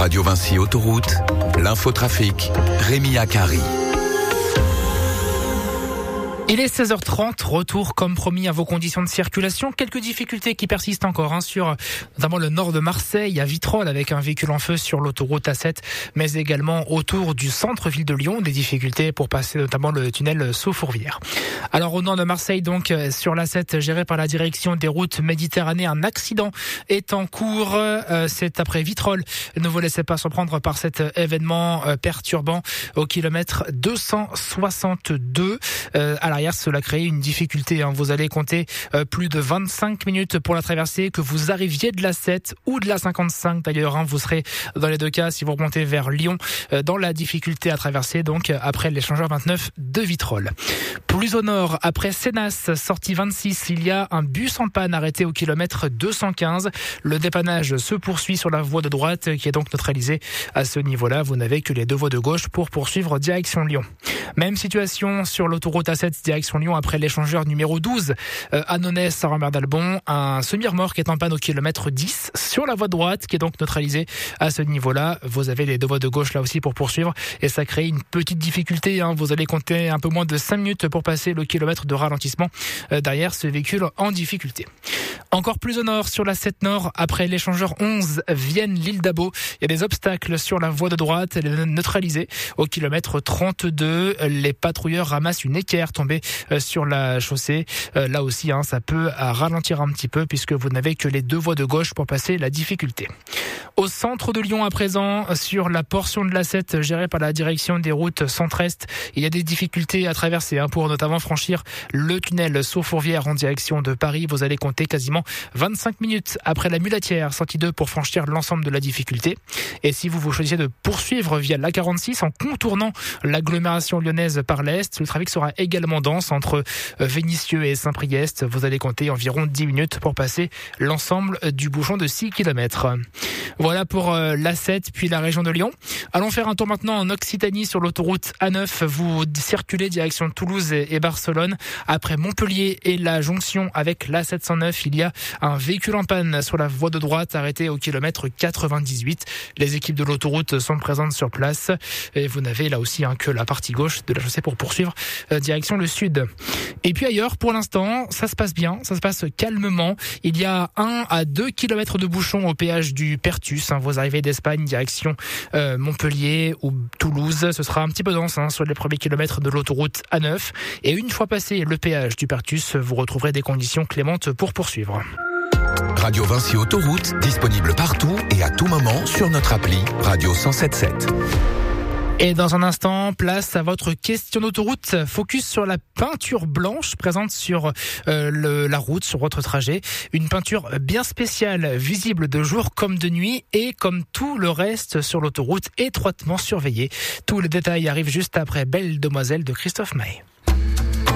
Radio Vinci Autoroute, l'infotrafic, Rémi Akari. Il est 16h30, retour comme promis à vos conditions de circulation. Quelques difficultés qui persistent encore sur notamment le nord de Marseille, à Vitrolles, avec un véhicule en feu sur l'autoroute A7, mais également autour du centre-ville de Lyon, des difficultés pour passer notamment le tunnel Sceaux-Fourvière. Alors au nord de Marseille, donc sur l'A7 géré par la direction des routes Méditerranée, un accident est en cours. C'est après Vitrolles. Ne vous laissez pas surprendre par cet événement perturbant au kilomètre 262. À l'arrière, cela crée une difficulté. Vous allez compter plus de 25 minutes pour la traversée, que vous arriviez de la 7 ou de la 55 d'ailleurs. Vous serez dans les deux cas, si vous remontez vers Lyon, dans la difficulté à traverser, donc après l'échangeur 29 de Vitrolles. Plus au nord, après Sénas, sortie 26, il y a un bus en panne arrêté au kilomètre 215. Le dépannage se poursuit sur la voie de droite qui est donc neutralisée. À ce niveau-là, vous n'avez que les deux voies de gauche pour poursuivre direction Lyon. Même situation sur l'autoroute A7 direction Lyon après l'échangeur numéro 12 Annonay Saint-Rambert d'Albon. Un semi-remorque est en panne au kilomètre 10 sur la voie de droite qui est donc neutralisée. À ce niveau-là, vous avez les deux voies de gauche là aussi pour poursuivre et ça crée une petite difficulté. Vous allez compter un peu moins de 5 minutes pour passer le kilomètre de ralentissement derrière ce véhicule en difficulté. Encore plus au nord, sur la 7 Nord, après l'échangeur 11 Vienne-L'Île d'Abo, il y a des obstacles sur la voie de droite, elle est neutralisée. Au kilomètre 32, les patrouilleurs ramassent une équerre tombée sur la chaussée. Là aussi, ça peut ralentir un petit peu puisque vous n'avez que les deux voies de gauche pour passer la difficulté. Au centre de Lyon à présent, sur la portion de l'A7 gérée par la direction des routes centre-est, il y a des difficultés à traverser pour notamment franchir le tunnel Sceaux-Fourvière en direction de Paris. Vous allez compter quasiment 25 minutes après la Mulatière, sortie 2 pour franchir l'ensemble de la difficulté. Et si vous choisissez de poursuivre via l'A46 en contournant l'agglomération lyonnaise par l'Est, le trafic sera également dense entre Vénissieux et Saint-Priest. Vous allez compter environ 10 minutes pour passer l'ensemble du bouchon de 6 km. Voilà pour l'A7 puis la région de Lyon. Allons faire un tour maintenant en Occitanie sur l'autoroute A9. Vous circulez direction Toulouse et Barcelone. Après Montpellier et la jonction avec l'A709, il y a un véhicule en panne sur la voie de droite arrêté au kilomètre 98. Les équipes de l'autoroute sont présentes sur place et vous n'avez là aussi que la partie gauche de la chaussée pour poursuivre direction le sud. Et puis ailleurs, pour l'instant, ça se passe bien, ça se passe calmement. Il y a 1 à 2 kilomètres de bouchons au péage du Pertus. Vos arrivées d'Espagne direction Montpellier ou Toulouse, ce sera un petit peu dense sur les premiers kilomètres de l'autoroute A9. Et une fois passé le péage du Pertus, vous retrouverez des conditions clémentes pour poursuivre. Radio Vinci Autoroute, disponible partout et à tout moment sur notre appli Radio 107.7. Et dans un instant, place à votre question d'autoroute. Focus sur la peinture blanche présente sur la route, sur votre trajet. Une peinture bien spéciale, visible de jour comme de nuit et comme tout le reste sur l'autoroute, étroitement surveillée. Tous les détails arrivent juste après Belle Demoiselle de Christophe Maé.